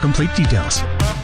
complete details.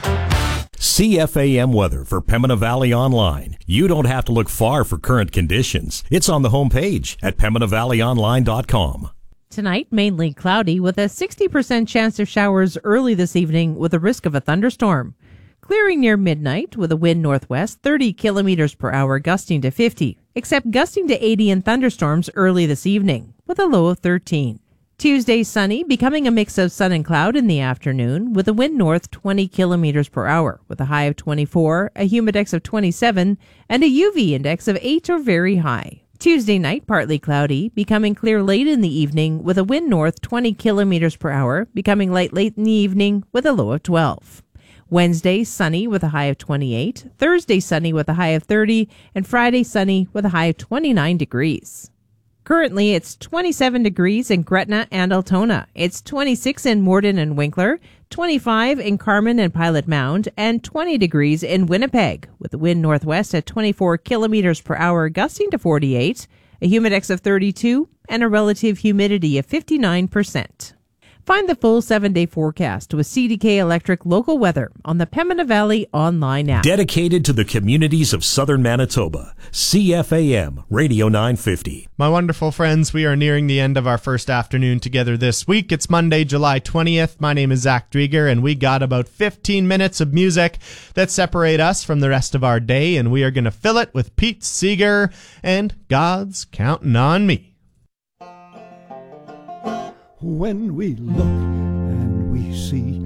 CFAM weather for Pembina Valley Online. You don't have to look far for current conditions. It's on the homepage at PembinaValleyOnline.com. Tonight, mainly cloudy with a 60% chance of showers early this evening with a risk of a thunderstorm. Clearing near midnight with a wind northwest 30 kilometers per hour gusting to 50, except gusting to 80 in thunderstorms early this evening with a low of 13. Tuesday sunny, becoming a mix of sun and cloud in the afternoon with a wind north 20 kilometers per hour with a high of 24, a humidex of 27, and a UV index of 8 or very high. Tuesday night, partly cloudy, becoming clear late in the evening with a wind north 20 kilometers per hour, becoming light late in the evening with a low of 12. Wednesday, sunny with a high of 28, Thursday sunny with a high of 30, and Friday sunny with a high of 29 degrees. Currently, it's 27 degrees in Gretna and Altona. It's 26 in Morden and Winkler, 25 in Carman and Pilot Mound, and 20 degrees in Winnipeg, with the wind northwest at 24 kilometers per hour gusting to 48, a humidex of 32, and a relative humidity of 59%. Find the full 7-day forecast with CDK Electric local weather on the Pembina Valley online app. Dedicated to the communities of southern Manitoba, CFAM Radio 950. My wonderful friends, we are nearing the end of our first afternoon together this week. It's Monday, July 20th. My name is Zach Drieger, and we got about 15 minutes of music that separate us from the rest of our day, and we are going to fill it with Pete Seeger and God's Counting on Me. When we look and we see